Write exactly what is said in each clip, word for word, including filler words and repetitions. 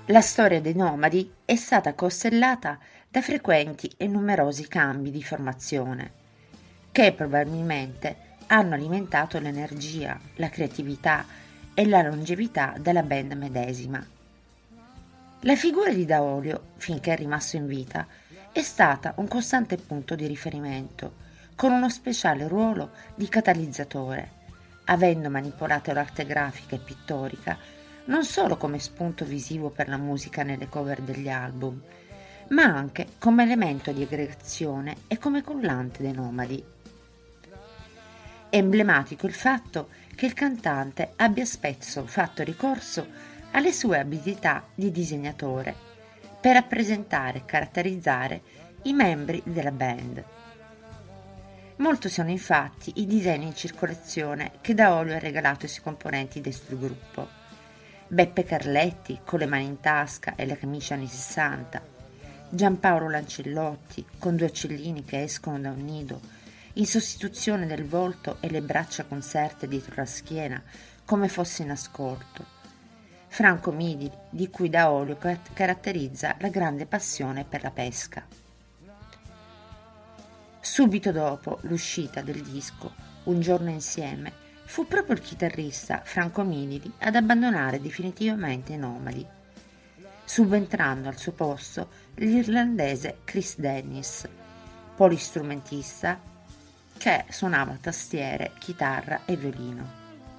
La storia dei nomadi è stata costellata da frequenti e numerosi cambi di formazione, che probabilmente hanno alimentato l'energia, la creatività e la longevità della band medesima. La figura di Daolio, finché è rimasto in vita, è stata un costante punto di riferimento, con uno speciale ruolo di catalizzatore, avendo manipolato l'arte grafica e pittorica non solo come spunto visivo per la musica nelle cover degli album, ma anche come elemento di aggregazione e come collante dei nomadi. È emblematico il fatto che il cantante abbia spesso fatto ricorso alle sue abilità di disegnatore per rappresentare e caratterizzare i membri della band. Molto sono infatti i disegni in circolazione che Daolio ha regalato ai suoi componenti del suo gruppo. Beppe Carletti con le mani in tasca e la camicia anni sessanta, Giampaolo Lancellotti con due uccellini che escono da un nido, in sostituzione del volto e le braccia conserte dietro la schiena come fosse in ascolto, Franco Midili, di cui Daolio caratterizza la grande passione per la pesca. Subito dopo l'uscita del disco Un giorno insieme, fu proprio il chitarrista Franco Midili ad abbandonare definitivamente i Nomadi, subentrando al suo posto l'irlandese Chris Dennis, polistrumentista che suonava tastiere, chitarra e violino.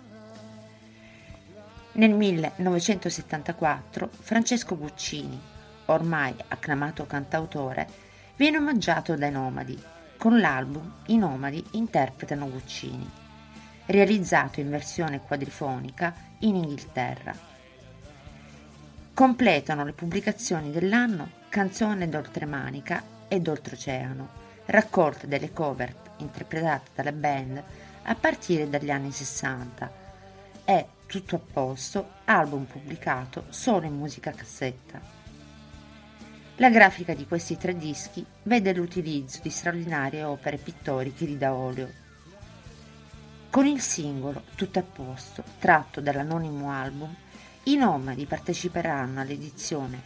Nel millenovecentosettantaquattro Francesco Guccini, ormai acclamato cantautore, viene omaggiato dai Nomadi con l'album I Nomadi interpretano Guccini, realizzato in versione quadrifonica in Inghilterra. Completano le pubblicazioni dell'anno Canzone d'oltremanica e d'oltreoceano, raccolte delle cover interpretate dalla band a partire dagli anni sessanta, e Tutto a posto, album pubblicato solo in musica cassetta. La grafica di questi tre dischi vede l'utilizzo di straordinarie opere pittoriche di Daolio. Con il singolo Tutto a posto, tratto dall'anonimo album, i Nomadi parteciperanno all'edizione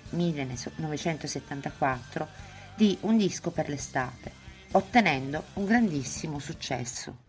millenovecentosettantaquattro di Un disco per l'estate, ottenendo un grandissimo successo.